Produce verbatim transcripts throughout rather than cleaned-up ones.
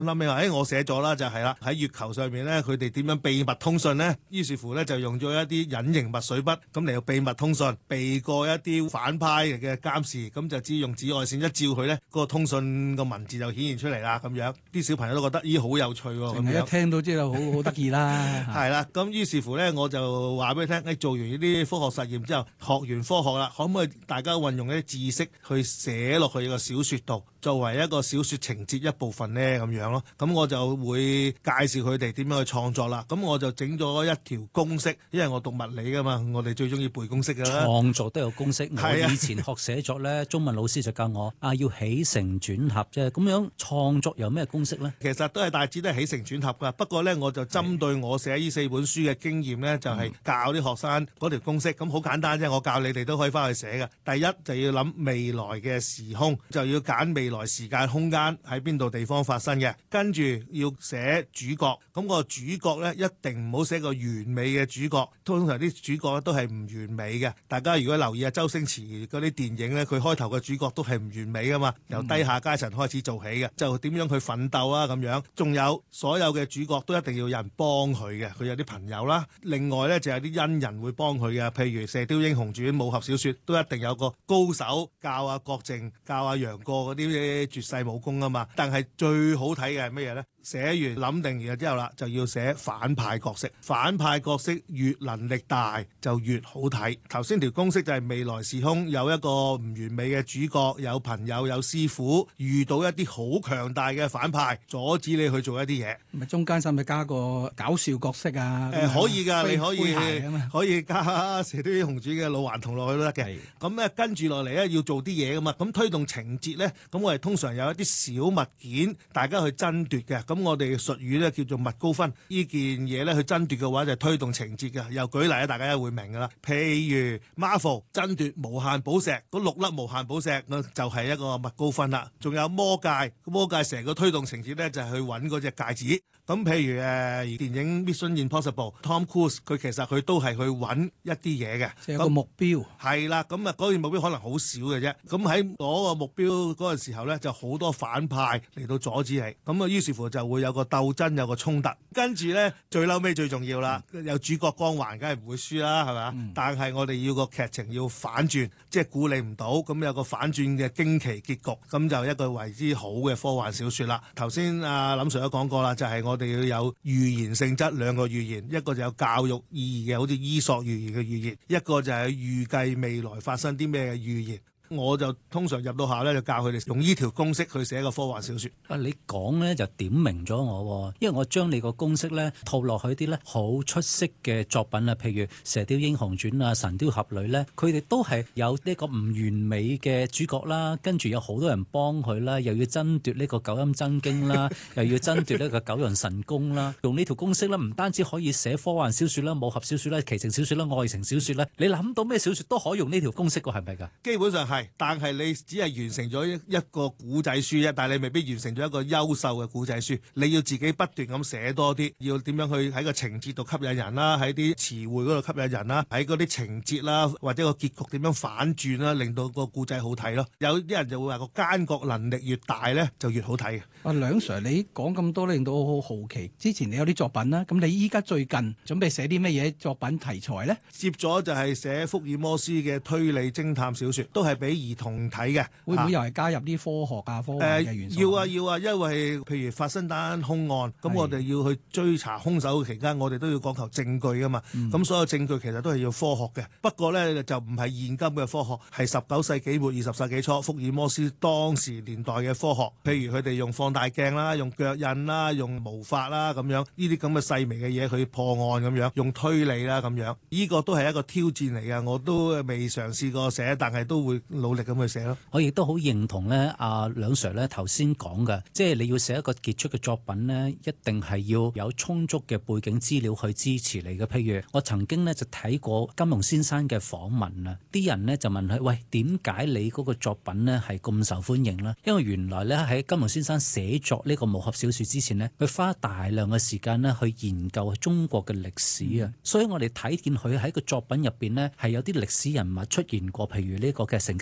諗起話誒我寫咗啦，就係啦，喺月球上面咧，佢哋點樣秘密通訊呢？於是乎咧就用咗一啲隱形墨水筆，咁嚟到秘密通訊，避過一啲反派嘅監視，咁就只用紫外線一照佢咧，嗰個通訊個文字就顯現出嚟啦。咁樣啲小朋友都覺得咦好有趣喎，咁樣一聽都知道好好得意啦。 係啦，咁於是乎咧我就話俾你聽，誒做完呢啲科學實驗之後，學完科學啦，可唔可以大家運用一啲知識去寫落去個小説度，作為一個小説情節一部分咧咁樣咯。咁我就會介紹佢哋點樣去創作啦。咁我就整咗一條公式，因為我讀物理噶嘛，我哋最中意背公式噶啦。 創作都有公式。我以前學寫作咧，中文老師就教我啊，要起承轉合啫。咁樣創作有咩公式咧？ 其實都係大致都係起承轉合噶。不過咧，我就針對我寫呢四本書嘅經驗咧，就係、是、教啲學生嗰條公式。咁好簡單啫，我教你哋都可以翻去寫嘅。第一就要諗未來嘅時空，就要揀未來時間空間喺邊度地方發生嘅。跟住要寫主角，咁、那個主角咧一定唔好寫個完美嘅主角。通常啲主角都係唔完美嘅。大家如果留意下周星馳嗰啲電影咧，佢開頭嘅主角都係唔完美噶嘛，由低下階層開始做起嘅，就點樣去奮鬥啊咁樣。仲有所有嘅主角都一定要有人幫佢嘅，佢有啲朋友啦。另外咧就有啲恩人會幫佢嘅，譬如《射雕英雄傳》武俠小說都一定有個高手教阿郭靖、教阿楊過嗰啲絕世武功啊嘛。但係最好睇嘅係乜嘢咧？寫完諗定然之後啦，就要寫反派角色。反派角色越能力大就越好睇。頭先條公式就係未來時空有一個唔完美嘅主角，有朋友有師傅，遇到一啲好強大嘅反派，阻止你去做一啲嘢。 咪中間使唔使加個搞笑角色啊？ 誒、呃、可以㗎， 飛你可以可以加《射雕英雄傳》嘅老頑童落去都得嘅。咁咧跟住落嚟咧要做啲嘢㗎嘛。咁推動情節咧，咁我哋通常有一啲小物件，大家去爭奪嘅。咁我哋術語咧叫做麥高芬，呢件嘢咧去爭奪嘅話就係推動情節嘅。又舉例咧，大家會明㗎啦。譬如 Marvel 爭奪無限寶石，嗰六粒無限寶石就係一個麥高芬啦。仲有魔戒，魔戒成個推動情節咧就係去揾嗰隻戒指。咁譬如誒、呃、電影 Mission Impossible，Tom Cruise 佢其實佢都係去揾一啲嘢嘅， 即係個目標。 係啦，咁啊嗰件目標可能好少嘅啫。咁喺嗰個目標嗰陣時候咧，就好多反派嚟到阻止你。咁啊，於是乎就會有個鬥爭，有個衝突。跟住咧，最嬲尾最重要啦，嗯、有主角光環，梗係唔會輸啦，係咪？嗯、但係我哋要個劇情要反轉，即係估你唔到，咁有個反轉嘅驚奇結局，咁就一個為之好嘅科幻小説啦。頭先阿林 Sir 都講過啦，就係、是、我哋要有預言性質，兩個預言，一個就有教育意義嘅，好似伊索寓言嘅預言，一個就係預計未來發生啲咩嘅預言。我就通常入到校咧，就教佢哋用呢條公式去寫個科幻小説。 啊，你講咧就點明咗我，因為我將你個公式咧套落去啲咧好出色嘅作品啊，譬如《射雕英雄傳》啊，《神雕俠侶》咧，佢哋都係有呢個唔完美嘅主角啦，跟住有好多人幫佢啦，又要爭奪呢個九陰真經啦，又要爭奪呢個九陽神功啦。用呢條公式咧，唔單止可以寫科幻小説啦、武俠小説啦、奇情小説啦、愛情小説啦，你諗到咩小説都可以用呢條公式㗎，係咪㗎？ 基本上係。但係你只係完成咗一一個古仔書啫，但係你未必完成咗一個優秀嘅古仔書。你要自己不斷咁寫多啲，要點樣去喺個情節度吸引人啦，喺啲詞彙嗰度吸引人啦，喺嗰啲情節啦，或者個結局點樣反轉啦，令到個古仔好睇咯。有啲人就會話個奸角能力越大咧，就越好睇嘅。 阿梁 Sir，你講咁多令到我好好奇。之前你有啲作品啦，咁你依家最近準備寫啲乜嘢作品題材咧？ 接咗就係寫福爾摩斯嘅推理偵探小説，都係俾兒童睇嘅。 會唔會又係加入啲科學啊、科幻嘅元素？ 要啊要啊，因為譬如發生單兇案，咁我哋要去追查兇手嘅期間，我哋都要講求證據噶嘛。咁、嗯、所有證據其實都係要科學嘅。不過咧就唔係現今嘅科學，係十九世紀末二十世紀初福爾摩斯當時年代嘅科學。譬如佢哋用放大鏡啦，用腳印啦，用毛髮啦咁樣，呢啲咁嘅細微嘅嘢去破案咁樣，用推理啦咁樣，呢、這個都係一個挑戰嚟嘅。我都未嘗試過寫，但係都會努力咁去寫咯。 我亦都好認同咧，阿梁 Sir 咧頭先講嘅，即係你要寫一個傑出嘅作品呢，一定係要有充足嘅背景資料去支持你嘅。譬如我曾經呢就睇過金庸先生嘅訪問啊，啲人呢就問佢：喂，點解你嗰個作品呢係咁受歡迎呢？因為原來咧喺金庸先生寫作呢個武俠小説之前呢，佢花大量嘅時間呢去研究中國嘅歷史啊，嗯、所以我哋睇見佢喺個作品入邊呢係有啲歷史人物出現過，譬如呢個嘅成吉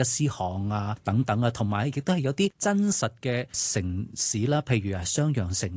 詩行啊等等啊，同埋亦都係有啲真實嘅城市啦，譬如係雙陽城